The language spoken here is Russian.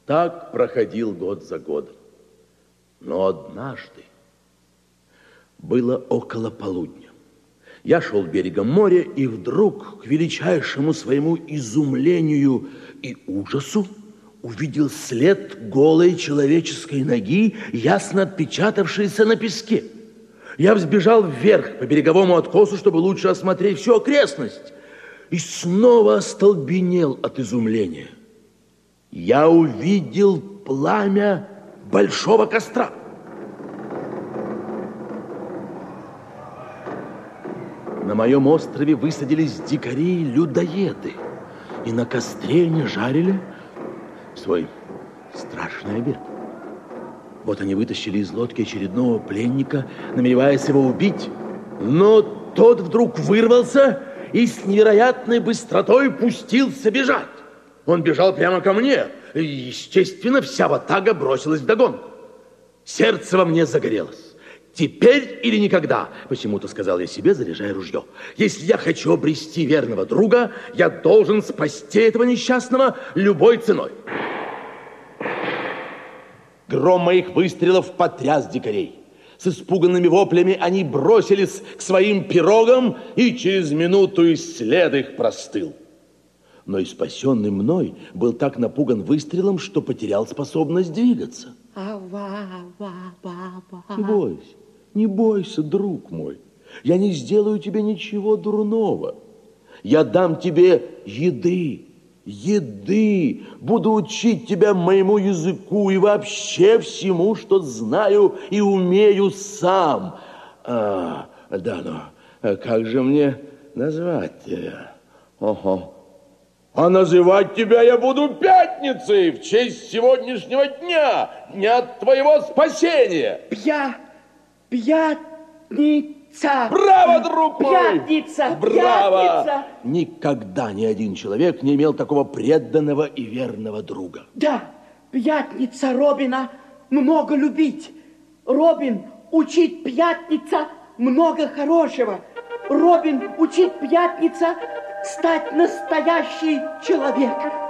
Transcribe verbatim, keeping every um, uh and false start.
Так проходил год за годом. Но однажды было около полудня. Я шел берегом моря, и вдруг, к величайшему своему изумлению и ужасу, увидел след голой человеческой ноги, ясно отпечатавшийся на песке. Я взбежал вверх по береговому откосу, чтобы лучше осмотреть всю окрестность, и снова остолбенел от изумления. Я увидел пламя большого костра. На моем острове высадились дикари-людоеды, и на костре они жарили свой страшный обед. Вот они вытащили из лодки очередного пленника, намереваясь его убить, но тот вдруг вырвался и с невероятной быстротой пустился бежать. Он бежал прямо ко мне, и, естественно, вся ватага бросилась вдогонку. Сердце во мне загорелось. Теперь или никогда, почему-то сказал я себе, заряжая ружье. Если я хочу обрести верного друга, я должен спасти этого несчастного любой ценой. Гром моих выстрелов потряс дикарей. С испуганными воплями они бросились к своим пирогам, и через минуту и след их простыл. Но и спасенный мной был так напуган выстрелом, что потерял способность двигаться. Не бойся, не бойся, друг мой. Я не сделаю тебе ничего дурного. Я дам тебе еды, еды. Буду учить тебя моему языку и вообще всему, что знаю и умею сам. А, да, но как же мне назвать тебя? Ого. А называть тебя я буду Пятницей в честь сегодняшнего дня, дня твоего спасения. Пья, пятница. Браво, друг мой! Пятница, браво! Пятница. Никогда ни один человек не имел такого преданного и верного друга. Да, Пятница Робина много любить. Робин учит Пятница много хорошего. Робин учит Пятница стать настоящий человек.